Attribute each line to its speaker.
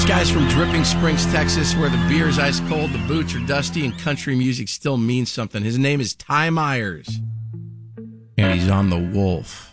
Speaker 1: Guy's from Dripping Springs, Texas, where the beer is ice cold, the boots are dusty, and country music still means something. His name is Ty Myers, and he's on The Wolf.